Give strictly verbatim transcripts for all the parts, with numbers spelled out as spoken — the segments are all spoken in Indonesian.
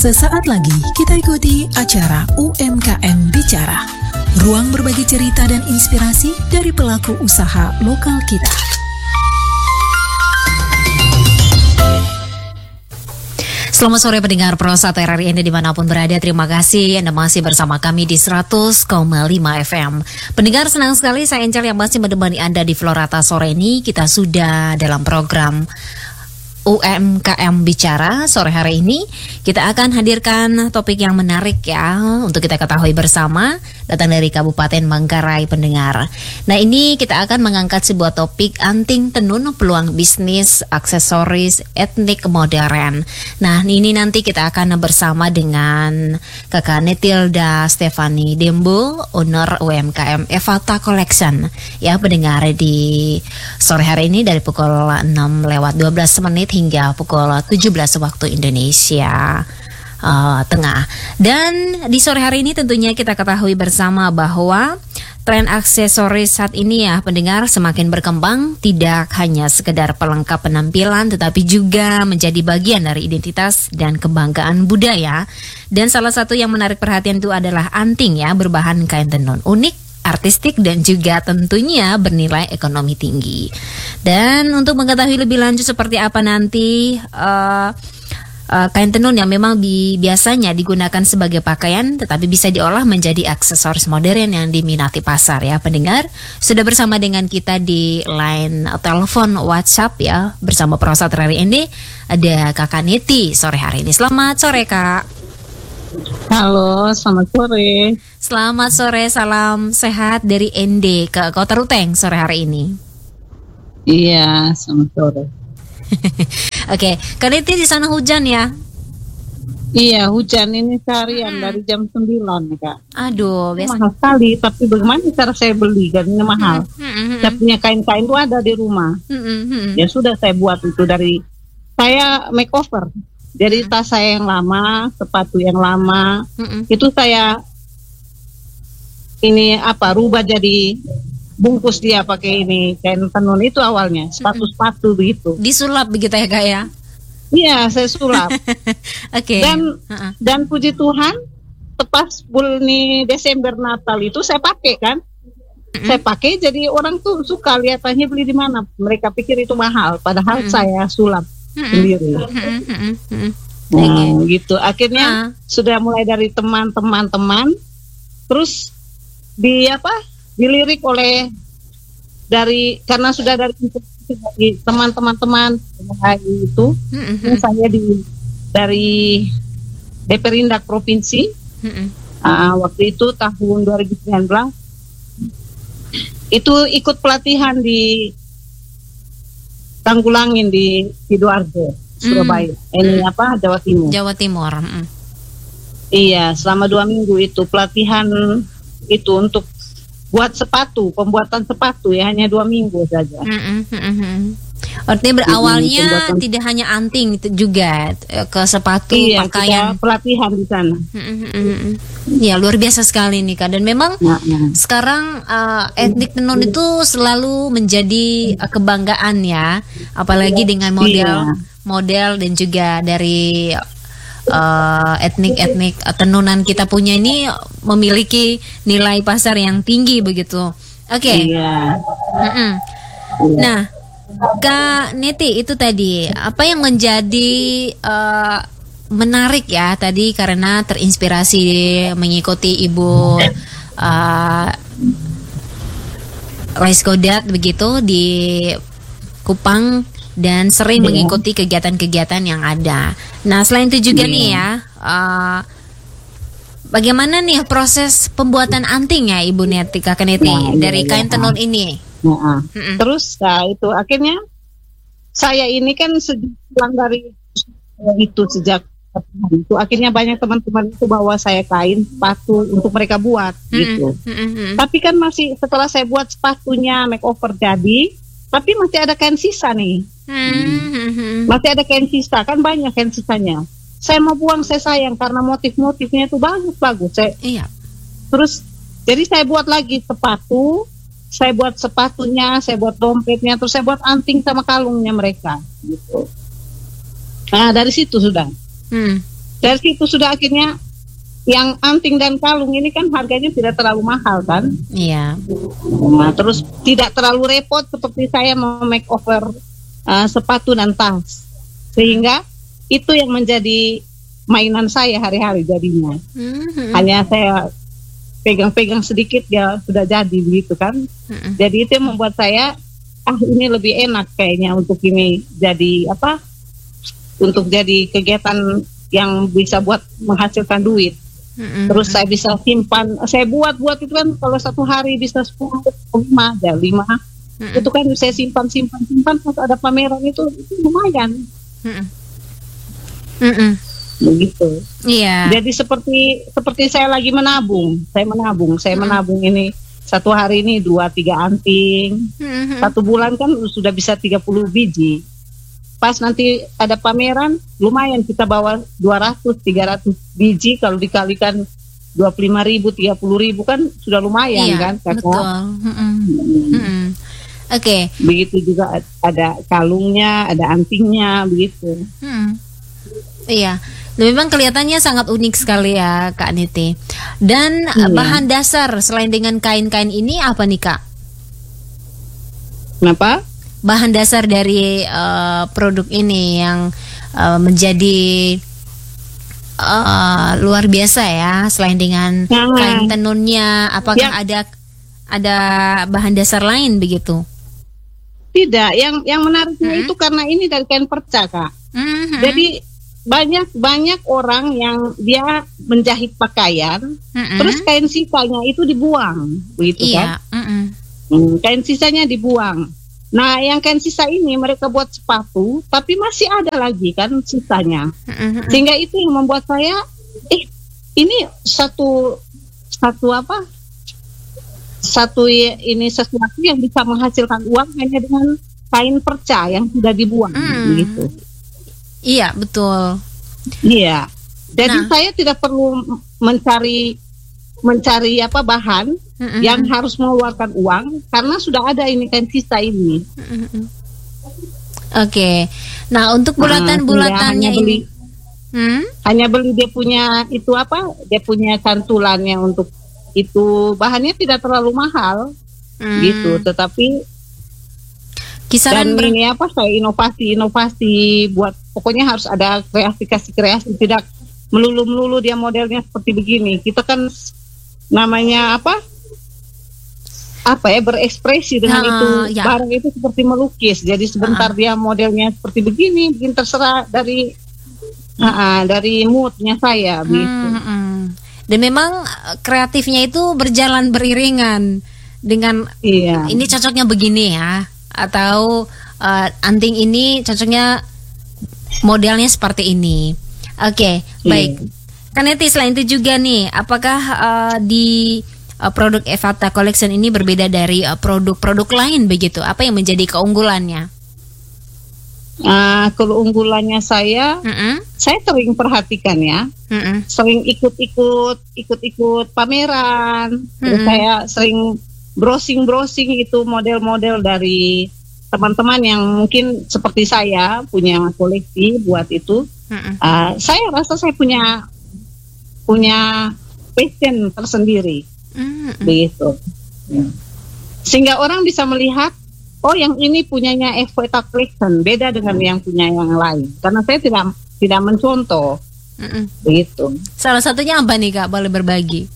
Sesaat lagi kita ikuti acara U M K M Bicara. Ruang berbagi cerita dan inspirasi dari pelaku usaha lokal kita. Selamat sore pendengar Prosat R R I Anda dimanapun berada. Terima kasih Anda masih bersama kami di seratus koma lima F M. Pendengar, senang sekali saya Encel yang masih menemani Anda di Florata sore ini. Kita sudah dalam program U M K M Bicara. Sore hari ini kita akan hadirkan topik yang menarik ya untuk kita ketahui bersama, datang dari Kabupaten Manggarai pendengar. Nah, ini kita akan mengangkat sebuah topik anting tenun, peluang bisnis aksesoris etnik modern. Nah, ini nanti kita akan bersama dengan Kakak Netilda Stefani Dembo, owner U M K M Evata Collection ya pendengar, di sore hari ini dari pukul enam lewat dua belas menit hingga pukul tujuh belas waktu Indonesia uh, Tengah. Dan di sore hari ini tentunya kita ketahui bersama bahwa tren aksesoris saat ini ya pendengar semakin berkembang, tidak hanya sekedar pelengkap penampilan tetapi juga menjadi bagian dari identitas dan kebanggaan budaya. Dan salah satu yang menarik perhatian itu adalah anting ya, berbahan kain tenun unik, artistik, dan juga tentunya bernilai ekonomi tinggi. Dan untuk mengetahui lebih lanjut seperti apa nanti uh, uh, kain tenun yang memang bi- biasanya digunakan sebagai pakaian tetapi bisa diolah menjadi aksesoris modern yang diminati pasar ya pendengar. Sudah bersama dengan kita di line telepon WhatsApp ya bersama Prosat R R I Ende ada Kakak Neti sore hari ini. Selamat sore Kak. Halo, selamat sore. Selamat sore, salam sehat dari Ende ke Kota Ruteng sore hari ini. Iya, selamat sore. Oke, Kak Neti di sana hujan ya? Iya, hujan ini seharian hmm. dari jam sembilan ya Kak. Aduh, biasa. Mahal sekali, tapi bagaimana cara saya beli kan ini mahal. Hmm. Hmm. Saya punya kain-kain itu ada di rumah. Hmm. Hmm. Ya sudah saya buat itu dari saya makeover. Jadi tas saya yang lama, sepatu yang lama, Mm-mm. itu saya ini apa rubah jadi bungkus dia pakai ini kain tenun itu awalnya sepatu-sepatu begitu. Disulap begitu ya Kak ya? Iya, saya sulap. Oke. Okay. Dan uh-uh. dan puji Tuhan, tepat bulan Desember Natal itu saya pakai kan, Mm-mm. saya pakai jadi orang tuh suka lihatannya beli di mana. Mereka pikir itu mahal, padahal Mm-mm. saya sulap. Hmm. sendiri. Hmm. Hmm. Hmm. Nah, okay. gitu. Akhirnya uh. sudah mulai dari teman-teman teman, terus di apa? Dilirik oleh dari karena sudah dari, dari teman-teman teman itu, hmm. saya di dari Deperindak Provinsi. Hmm. Uh, waktu itu tahun dua ribu sembilan belas itu ikut pelatihan di Tanggulangin di Sidoarjo, Surabaya. Mm. Ini mm. apa? Jawa Timur. Jawa Timur. Mm. Iya, selama dua minggu itu pelatihan itu untuk buat sepatu, pembuatan sepatu ya hanya dua minggu saja. Mm-mm, mm-mm. Artinya berawalnya mm-hmm, tidak hanya anting itu juga ke sepatu, iya, pakaian. Kita pelatihan di sana. Mm-hmm. Ya luar biasa sekali nih Kak. Dan memang mm-hmm. sekarang uh, etnik tenun itu selalu menjadi uh, kebanggaan ya, apalagi dengan model, iya. model dan juga dari uh, etnik-etnik uh, tenunan kita punya ini memiliki nilai pasar yang tinggi begitu. Oke. Okay. Iya. Mm-hmm. Nah. Kak Neti, itu tadi apa yang menjadi uh, menarik ya tadi karena terinspirasi mengikuti Ibu uh, Raiskodat begitu di Kupang dan sering yeah. mengikuti kegiatan-kegiatan yang ada. Nah selain itu juga yeah. nih ya, uh, bagaimana nih proses pembuatan anting ya Ibu Neti, Kak Neti yeah, dari yeah, kain yeah. tenun ini? Nah, terus nah itu akhirnya saya ini kan sejak dari itu sejak itu akhirnya banyak teman-teman itu bawa saya kain sepatu untuk mereka buat mm-hmm. gitu. Mm-hmm. Tapi kan masih setelah saya buat sepatunya makeover jadi, tapi masih ada kain sisa nih. Mm-hmm. Masih ada kain sisa kan banyak kain sisanya. Saya mau buang saya sayang karena motif-motifnya itu bagus-bagus. Saya, iya. Terus jadi saya buat lagi sepatu. Saya buat sepatunya, saya buat dompetnya, terus saya buat anting sama kalungnya mereka, gitu. Nah dari situ sudah. Hmm. Dari situ sudah akhirnya yang anting dan kalung ini kan harganya tidak terlalu mahal kan? Iya. Nah, terus tidak terlalu repot seperti saya mau make over uh, sepatu dan tas, sehingga itu yang menjadi mainan saya hari-hari jadinya. Mm-hmm. Hanya saya pegang-pegang sedikit ya sudah jadi begitu kan? Mm-hmm. Jadi itu yang membuat saya ah ini lebih enak kayaknya untuk ini jadi apa? Untuk jadi kegiatan yang bisa buat menghasilkan duit. Mm-hmm. Terus saya bisa simpan, saya buat-buat itu kan kalau satu hari bisa sepuluh, lima, ya lima, mm-hmm. itu kan saya simpan, simpan, simpan, pas ada pameran itu, itu lumayan, mm-hmm. Mm-hmm. begitu. Iya. Yeah. Jadi seperti seperti saya lagi menabung, saya menabung, saya mm-hmm. menabung ini satu hari ini dua tiga anting, mm-hmm. satu bulan kan sudah bisa tiga puluh biji. Pas nanti ada pameran, lumayan kita bawa dua ratus, tiga ratus biji, kalau dikalikan dua puluh lima ribu, tiga puluh ribu kan sudah lumayan iya, kan kakak. Betul. Mm-hmm. Mm-hmm. Oke. Okay. Begitu juga ada kalungnya, ada antingnya, begitu. Hmm. Iya. Memang kelihatannya sangat unik sekali ya Kak Niti. Dan iya. bahan dasar selain dengan kain-kain ini apa nih Kak? Kenapa? Bahan dasar dari uh, produk ini yang uh, menjadi uh, luar biasa ya, selain dengan nah, kain tenunnya, apakah ya. ada ada bahan dasar lain begitu? Tidak, yang yang menariknya hmm? itu karena ini dari kain perca Kak. Hmm. Jadi banyak banyak orang yang dia menjahit pakaian, hmm. terus kain sisanya itu dibuang, begitu iya. kan? Hmm. Hmm, kain sisanya dibuang. Nah, yang kain sisa ini mereka buat sepatu, tapi masih ada lagi kan sisanya. Mm-hmm. Sehingga itu yang membuat saya, eh, ini satu satu apa? Satu ini sesuatu yang bisa menghasilkan uang hanya dengan kain perca yang sudah dibuang, mm. gitu. Iya, betul. Iya. Jadi nah. saya tidak perlu mencari mencari apa bahan mm-hmm. yang harus mengeluarkan uang karena sudah ada ini kan sisa ini. Mm-hmm. Oke. Okay. Nah, untuk bulatan-bulatannya nah, ini hmm? hanya beli dia punya itu apa? Dia punya cantulannya untuk itu, bahannya tidak terlalu mahal. Mm. Gitu, tetapi kisaran dan ber- ini apa? Saya inovasi-inovasi buat pokoknya harus ada kreasi-kreasi, tidak melulu-melulu dia modelnya seperti begini. Kita kan namanya apa apa ya berekspresi dengan nah, itu ya. Barang itu seperti melukis, jadi sebentar uh-huh. dia modelnya seperti begini, bikin terserah dari uh, uh, dari moodnya saya hmm, gitu. Hmm. Dan memang kreatifnya itu berjalan beriringan dengan iya. ini cocoknya begini ya, atau uh, anting ini cocoknya modelnya seperti ini. Oke, okay, baik. Iya. Kak Niti, selain itu juga nih, apakah uh, di uh, produk Evata Collection ini berbeda dari uh, produk-produk lain begitu? Apa yang menjadi keunggulannya? Uh, keunggulannya saya, mm-mm. saya sering perhatikan ya, mm-mm. sering ikut-ikut, ikut-ikut pameran. Terus saya sering browsing-browsing itu model-model dari teman-teman yang mungkin seperti saya punya koleksi buat itu. Uh, saya rasa saya punya punya passion tersendiri, mm-hmm. begitu. Ya. Sehingga orang bisa melihat, oh yang ini punyanya Evata Collection, beda dengan yang punya yang lain. Karena saya tidak tidak mencontoh, mm-hmm. begitu. Salah satunya apa nih Kak? Boleh berbagi?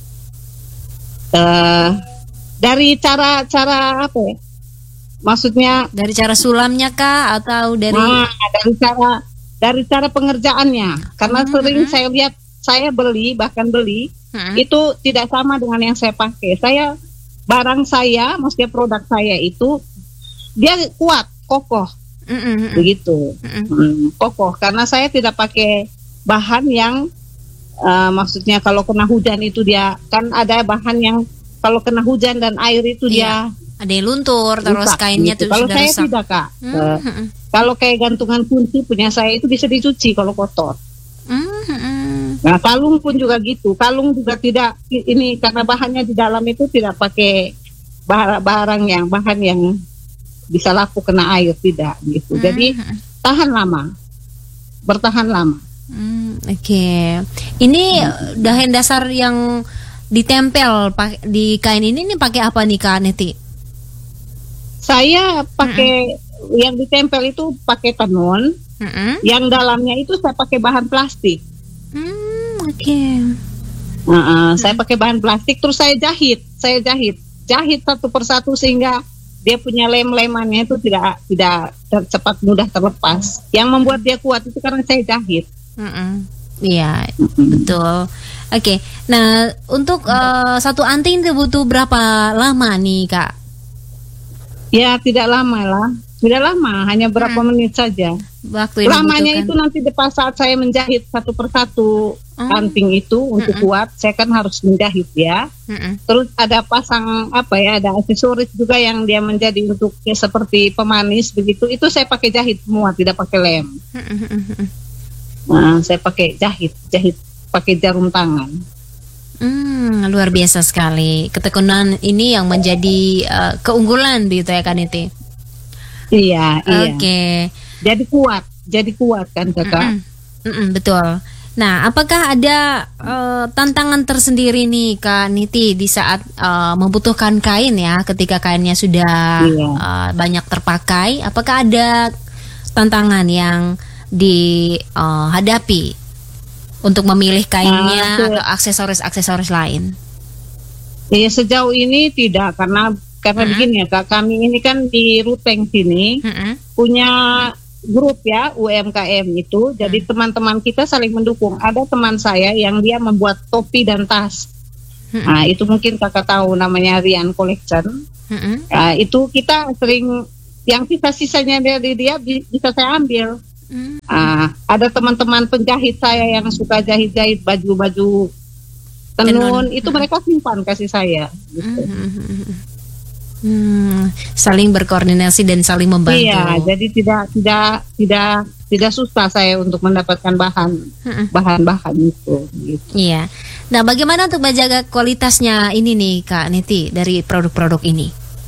Uh, dari cara-cara apa ya? Maksudnya dari cara sulamnya Kak, atau dari? Nah, dari cara dari cara pengerjaannya. Karena mm-hmm. sering saya lihat. Saya beli, bahkan beli, hmm. itu tidak sama dengan yang saya pakai. Saya, barang saya, maksudnya produk saya itu, dia kuat, kokoh, mm-hmm. begitu, mm-hmm. hmm, kokoh. Karena saya tidak pakai bahan yang, uh, maksudnya kalau kena hujan itu dia, kan ada bahan yang kalau kena hujan dan air itu iya. dia, ada yang luntur, terus rusak, kainnya gitu. tuh Kalau sudah saya rusak. tidak Kak, Mm-hmm. uh, kalau kayak gantungan kunci punya saya itu bisa dicuci kalau kotor. Mm-hmm. Nah, kalung pun juga gitu. Kalung juga tidak ini karena bahannya di dalam itu tidak pakai barang yang bahan yang bisa laku kena air, tidak gitu. Mm-hmm. Jadi tahan lama, bertahan lama. Hmm, Oke, okay. Ini dahen dasar yang ditempel di kain ini nih pakai apa nih Kak Neti? Saya pakai mm-mm. yang ditempel itu pakai tenun, mm-mm. yang dalamnya itu saya pakai bahan plastik. Hmm, Oke. Okay. Uh-uh, mm. Saya pakai bahan plastik, terus saya jahit, saya jahit, jahit satu persatu sehingga dia punya lem-lemannya itu tidak tidak ter- cepat mudah terlepas. Yang membuat dia kuat itu karena saya jahit. Mm-mm. Iya, mm-mm. betul. Oke, okay. Nah untuk uh, satu anting itu butuh berapa lama nih Kak? Ya tidak lama lah, tidak lama, hanya berapa hmm. menit saja. Waktu lamanya itu nanti pas saat saya menjahit satu persatu oh. anting itu untuk Mm-mm. kuat, saya kan harus menjahit ya. Mm-mm. Terus ada pasang apa ya, ada aksesoris juga yang dia menjadi untuk ya, seperti pemanis begitu. Itu saya pakai jahit semua, tidak pakai lem. Mm-mm. Nah, saya pakai jahit, jahit pakai jarum tangan. Hmm, luar biasa sekali. Ketekunan ini yang menjadi uh, keunggulan begitu ya Kak Neti. Iya, iya. Oke. Okay. Jadi kuat, jadi kuat kan Kakak. Mm-mm. Mm-mm, betul. Nah, apakah ada uh, tantangan tersendiri nih Kak Niti di saat uh, membutuhkan kain ya, ketika kainnya sudah iya. uh, banyak terpakai? Apakah ada tantangan yang dihadapi uh, untuk memilih kainnya nah, atau aksesoris-aksesoris lain? Ya sejauh ini tidak, karena karena mm-hmm. begini ya Kak, kami ini kan di Ruteng sini mm-hmm. punya grup ya U M K M itu, jadi mm-hmm. teman-teman kita saling mendukung. Ada teman saya yang dia membuat topi dan tas, mm-hmm. nah itu mungkin Kakak tahu namanya Rian Collection. Mm-hmm. Nah, itu kita sering yang sisa-sisanya dari dia bisa saya ambil. Hmm. Uh, ada teman-teman penjahit saya yang suka jahit-jahit baju-baju tenun, tenun. Itu hmm. mereka simpan kasih saya gitu. hmm. Hmm. Saling berkoordinasi dan saling membantu. Iya, jadi tidak tidak tidak tidak susah saya untuk mendapatkan bahan hmm. bahan-bahan itu gitu. Iya. Nah, bagaimana untuk menjaga kualitasnya ini nih Kak Niti dari produk-produk ini?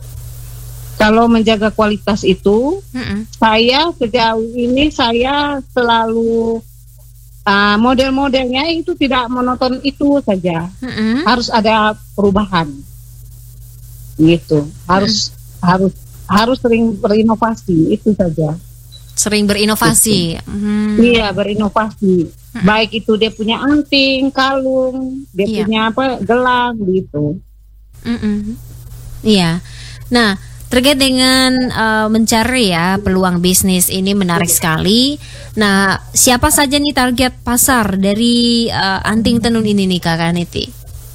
Kalau menjaga kualitas itu, mm-mm. saya sejauh ini saya selalu uh, model-modelnya itu tidak monoton itu saja, mm-mm. harus ada perubahan, gitu. Harus mm. harus harus sering berinovasi itu saja. Sering berinovasi. Gitu. Mm. Iya, berinovasi. Mm. Baik itu dia punya anting, kalung, dia yeah. punya apa gelang gitu. Mm-mm. Iya. Nah, terkait dengan uh, mencari ya peluang bisnis ini menarik sekali. Nah, siapa saja nih target pasar dari uh, anting tenun ini nih Kak Niti?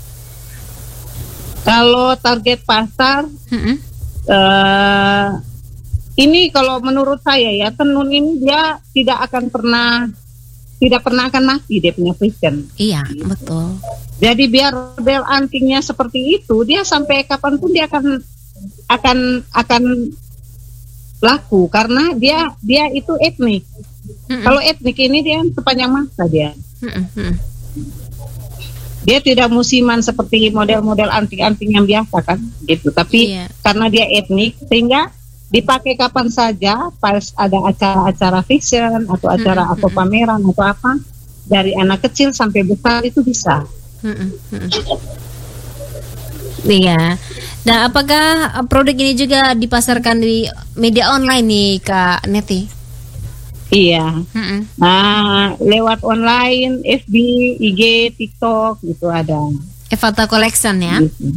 Kalau target pasar, mm-hmm. uh, ini kalau menurut saya ya tenun ini dia tidak akan pernah tidak pernah akan mati dia punya fashion. Iya, gitu. Betul. Jadi biar model antingnya seperti itu, dia sampai kapanpun dia akan akan akan laku karena dia dia itu etnik. Mm-mm. Kalau etnik ini dia sepanjang masa dia. Mm-mm. Dia tidak musiman seperti model-model anting-anting yang biasa kan, gitu. Tapi yeah. karena dia etnik sehingga dipakai kapan saja, pas ada acara-acara fashion atau acara mm-hmm. atau pameran atau apa, dari anak kecil sampai besar itu bisa. Mm-hmm. Iya. Nah, apakah produk ini juga dipasarkan di media online nih Kak Neti? Iya. Mm-hmm. Nah, lewat online, F B, I G, TikTok gitu ada. Evata Collection ya. Gitu.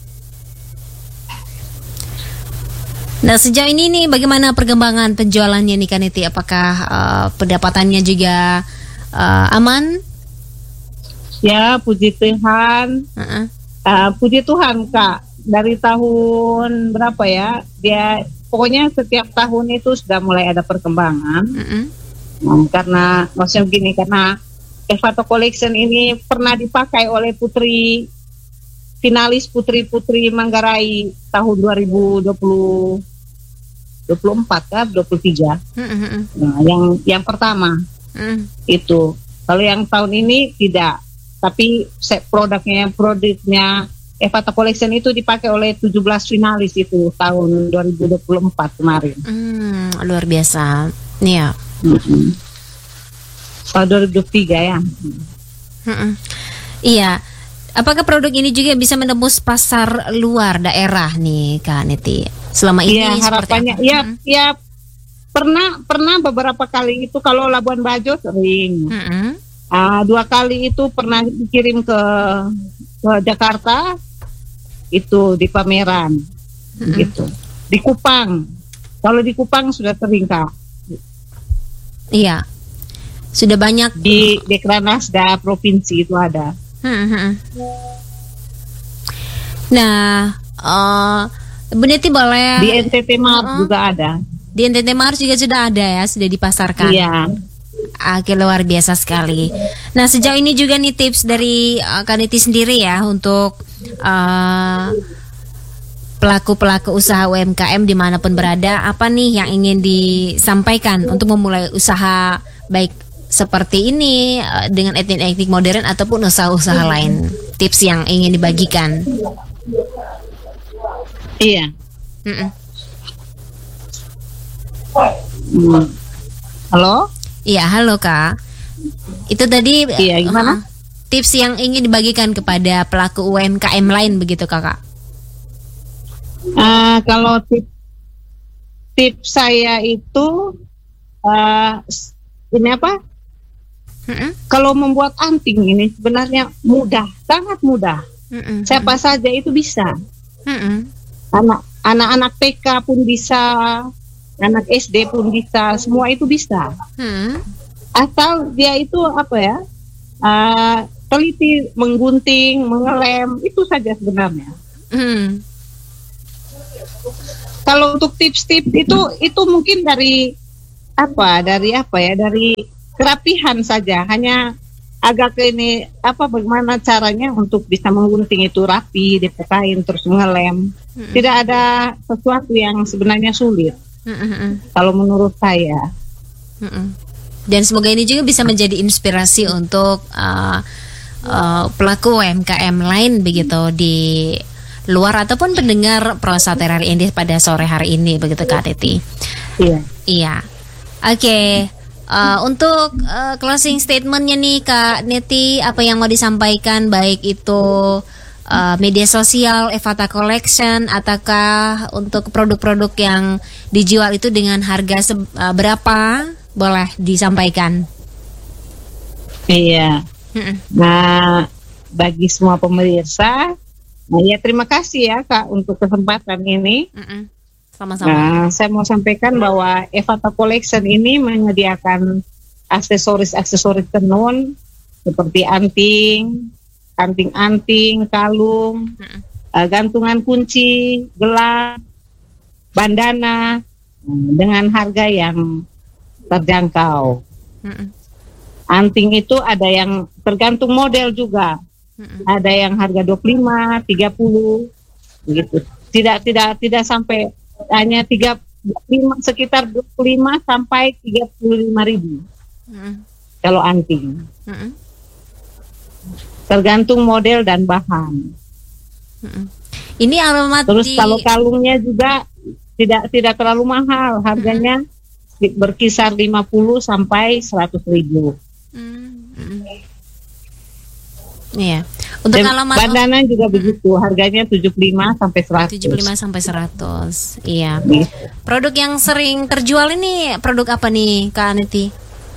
Nah, sejauh ini nih bagaimana perkembangan penjualannya nih Kak Neti? Apakah uh, pendapatannya juga uh, aman? Ya, puji Tuhan. Uh-uh. Uh, puji Tuhan Kak. Dari tahun berapa ya? Dia pokoknya setiap tahun itu sudah mulai ada perkembangan. Mm-hmm. Nah, karena maksudnya begini, karena Evata Collection ini pernah dipakai oleh putri finalis putri-putri Manggarai tahun dua ribu dua puluh dua puluh empat kan, dua puluh tiga. Mm-hmm. Nah, yang yang pertama mm. itu. Kalau yang tahun ini tidak. Tapi produknya produknya Evata Collection itu dipakai oleh tujuh belas finalis itu tahun dua ribu dua puluh empat kemarin. Hmm, luar biasa. Iya. Mm-hmm. tahun dua ribu dua puluh tiga ya. Hmm. Iya. Apakah produk ini juga bisa menembus pasar luar daerah nih Kak Neti? Selama ini ya, harapannya ya hmm. ya pernah pernah beberapa kali itu kalau Labuan Bajo sering. Hmm. Uh, dua kali itu pernah dikirim ke ke Jakarta itu di pameran. Hmm. Gitu. Di Kupang. Kalau di Kupang sudah sering Kak. Iya. Sudah banyak di Dekranasda provinsi itu ada. Hmm. Nah, uh, Bu Neti boleh di N T T Mart uh, juga ada. Di N T T Mart juga sudah ada ya, sudah dipasarkan. Iya. Oke, luar biasa sekali. Nah, sejauh ini juga nih tips dari uh, Kak Neti sendiri ya untuk uh, pelaku-pelaku usaha U M K M dimanapun berada, apa nih yang ingin disampaikan untuk memulai usaha baik seperti ini dengan etnik-etnik modern ataupun usaha-usaha hmm. lain, tips yang ingin dibagikan? Iya. Mm-mm. Hmm. Halo? Iya, halo Kak. Itu tadi iya, gimana? Uh, tips yang ingin dibagikan kepada pelaku U M K M lain begitu Kakak? Uh, kalau tips tips saya itu uh, ini apa? Mm-mm. Kalau membuat anting ini sebenarnya mudah, sangat mudah. Mm-mm. Siapa saja itu bisa. Mm-mm. Anak anak-anak T K pun bisa, anak S D pun bisa, semua itu bisa. Mm. Asal dia itu apa ya? Uh, teliti menggunting, mengelem, itu saja sebenarnya. Mm. Kalau untuk tips-tips itu itu mungkin dari apa? Dari apa ya? Dari kerapihan saja, hanya agak ke ini apa bagaimana caranya untuk bisa menggunting itu rapi, dipukain terus mengelem. Mm-hmm. Tidak ada sesuatu yang sebenarnya sulit. Mm-hmm. Kalau menurut saya. Mm-hmm. Dan semoga ini juga bisa menjadi inspirasi untuk uh, uh, pelaku U M K M lain begitu di luar ataupun pendengar Prosa T R R I N D pada sore hari ini begitu Kak Neti. Iya. Iya. Oke. Okay. Uh, untuk uh, closing statementnya nih Kak Neti, apa yang mau disampaikan baik itu uh, media sosial, Evata Collection, ataukah untuk produk-produk yang dijual itu dengan harga se- uh, berapa, boleh disampaikan? Iya. Mm-mm. Nah, bagi semua pemirsa, nah ya terima kasih ya Kak untuk kesempatan ini. Mm-mm. Sama-sama. Nah, saya mau sampaikan bahwa Evata Collection ini menyediakan aksesoris-aksesoris tenun seperti anting, anting-anting, kalung, hmm. uh, gantungan kunci, gelang, bandana hmm, dengan harga yang terjangkau. Hmm. Anting itu ada yang tergantung model juga. Hmm. Ada yang harga dua puluh lima, tiga puluh begitu. Tidak tidak tidak sampai hanya tiga puluh lima, sekitar dua puluh lima sampai tiga puluh lima ribu mm. kalau anting mm. tergantung model dan bahan. Mm. Ini alamat terus di... kalau kalungnya juga tidak tidak terlalu mahal, harganya mm. berkisar lima puluh sampai seratus ribu. Mm. Iya. Untuk dan alamat bandana juga hmm. begitu, harganya tujuh puluh lima sampai seratus. tujuh puluh lima sampai seratus. Iya. Hmm. Produk yang sering terjual ini produk apa nih Kak Neti?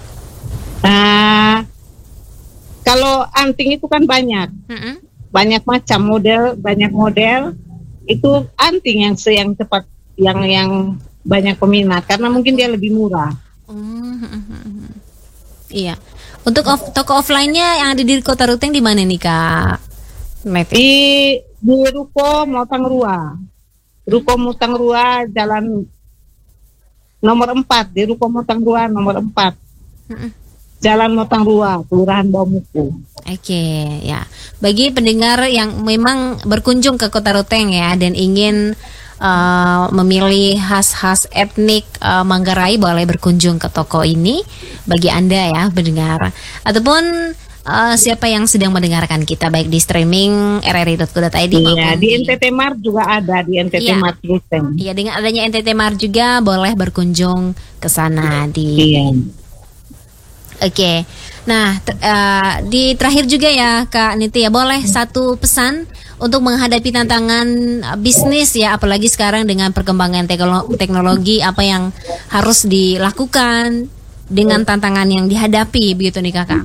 Nah, kalau anting itu kan banyak. Hmm. Banyak macam model, banyak model. Itu anting yang yang cepat yang yang banyak peminat karena mungkin dia lebih murah. Hmm. Iya. Untuk off, toko offline-nya yang ada di Kota Ruteng di mana nih Kak Neti? Di di Ruko Motang Rua. Ruko Motang Rua Jalan nomor empat, di Ruko Motang Rua nomor empat. Mm-mm. Jalan Motang Rua, Kelurahan Bamuku. Oke, ya. Bagi pendengar yang memang berkunjung ke Kota Ruteng ya dan ingin Uh, memilih khas-khas etnik uh, Manggarai, boleh berkunjung ke toko ini bagi Anda ya pendengar, ataupun uh, siapa yang sedang mendengarkan kita baik di streaming r r i dot co dot i d iya, di N T T Mart juga ada, di N T T iya, Mart Ruteng. Iya, dengan adanya N T T Mart juga boleh berkunjung ke sana di. Iya. Oke, nah ter- uh, di terakhir juga ya Kak Niti ya, boleh satu pesan untuk menghadapi tantangan uh, bisnis ya, apalagi sekarang dengan perkembangan teknolo- teknologi, apa yang harus dilakukan dengan tantangan yang dihadapi begitu nih Kakak?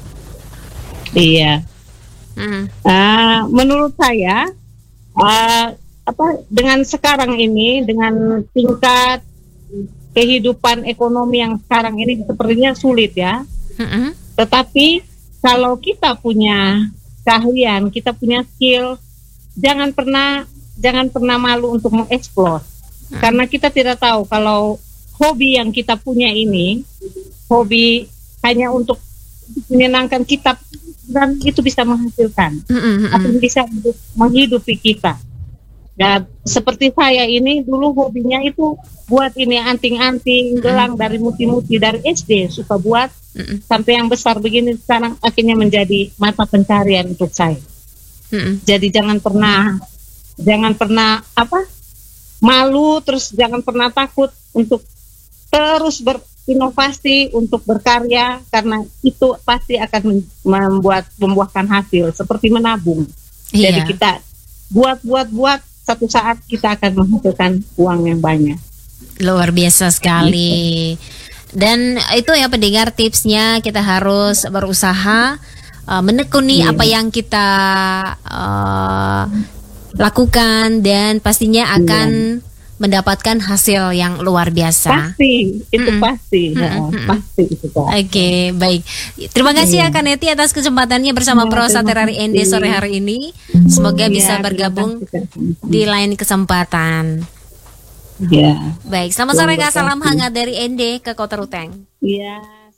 Iya. Hmm. Uh, menurut saya, uh, apa dengan sekarang ini, dengan tingkat kehidupan ekonomi yang sekarang ini sepertinya sulit ya. Mm-hmm. Tetapi kalau kita punya keahlian, kita punya skill, jangan pernah jangan pernah malu untuk mengeksplor. Mm-hmm. Karena kita tidak tahu kalau hobi yang kita punya ini, hobi hanya untuk menyenangkan kita, dan itu bisa menghasilkan, mm-hmm. atau bisa menghidupi kita. Dan seperti saya ini dulu hobinya itu buat ini anting-anting, gelang dari muti-muti dari S D suka buat, mm-mm. sampai yang besar begini sekarang akhirnya menjadi mata pencarian untuk saya. Mm-mm. Jadi jangan pernah, jangan pernah apa malu, terus jangan pernah takut untuk terus berinovasi, untuk berkarya, karena itu pasti akan membuat membuahkan hasil seperti menabung. Iya. Jadi kita buat-buat-buat, satu saat kita akan menghasilkan uang yang banyak. Luar biasa sekali. Dan itu ya pendengar, tipsnya kita harus berusaha uh, menekuni yeah. apa yang kita uh, lakukan, dan pastinya akan yeah. mendapatkan hasil yang luar biasa. Pasti, itu mm-mm. pasti, mm-mm. Ya, pasti itu. Oke, okay, baik. Terima kasih ya Kak Neti atas kesempatannya bersama ya, Prosa T R R I N D sore hari ini. Semoga ya, bisa bergabung di lain kesempatan. Ya. Baik, selamat sore Kak. Salam hangat dari N D ke Kota Ruteng. Iya.